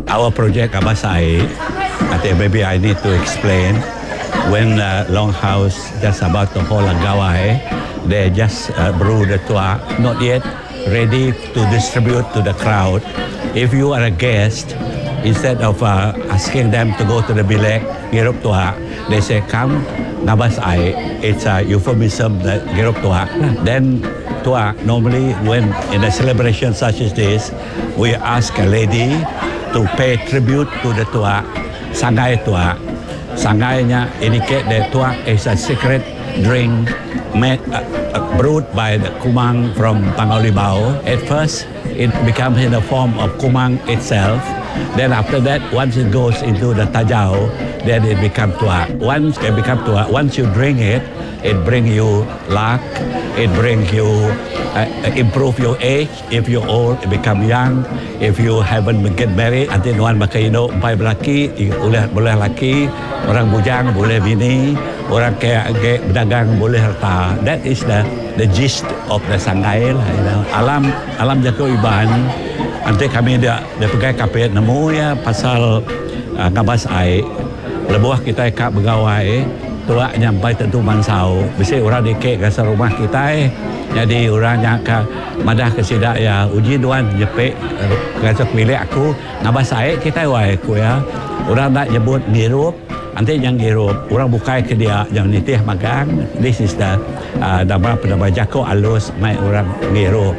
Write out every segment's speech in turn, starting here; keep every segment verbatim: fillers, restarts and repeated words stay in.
our project Abasai, I think maybe I need to explain. When uh, Longhouse just about to hold a gawai, they just uh, brew the tua, not yet ready to distribute to the crowd. If you are a guest, instead of uh, asking them to go to the bilek, girup tua, they say, come, Ngabasai. It's a euphemism, the girup tua. Then tua, normally when in a celebration such as this, we ask a lady to pay tribute to the tua, sangai tua. Sangainya indicate that tua is a secret drink made, uh, uh, brewed by the kumang from Pangaulibao. At first, it becomes in the form of kumang itself. Then after that, once it goes into the tajau, then it becomes tua. Once it becomes tua, once you drink it, it brings you luck. It brings you uh, improve your age. If you're old, it become young. If you haven't get married, nanti nuan makaino empat lelaki, boleh boleh laki. Orang bujang boleh bini, orang kaya kaya berdagang boleh harta. That is the the gist of the sanggai lah. You know. Alam alam jago iban. Nanti kami dia dia pegai kapit nemu ya pasal uh, Ngabasai. Lebuah kita kak begawai. Tua nyampai tentu mansau. Bisa orang dikek ke rumah kita. Jadi orang yang ke madah ke sidak ya uji duan jepek ke milik aku Ngabasai kita wai aku ya. Orang nak nyebut ngirup. Nanti yang girup, orang bukai ke dia yang nitih magang. This is the uh, nama penama jako alus mai orang girup.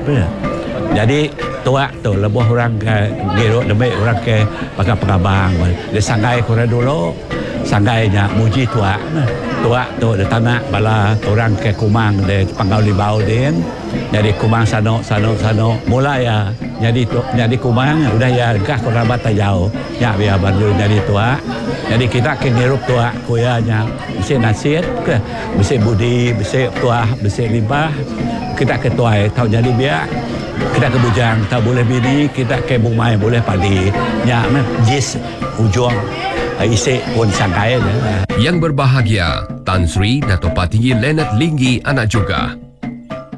Jadi tua tu lebuh orang ke girup demi orang ke pakai pengabang. Dia sanggai kurang dulu. Sanggainya muji tua. Tua tu dia tanah bala orang ke kumang de Pangaulibao dia. Jadi kumang sano sano sano mulai ya. Jadi tu, jadi kumang udah ya gah kerabat tajau. Ya biar baru jadi tua. Jadi kita ke ngirup tua kuyanya. Bisa nasihat ke, bisa budi, bisa tua, bisa limbah. Kita ke tua tahu jadi biar. Kita ke bujang tahu boleh bini, kita ke bumai boleh padi. Ya mah jis ujung isi pun sangkai. Yang berbahagia, Tan Sri Dato' Patinggi Leonard Linggi anak juga.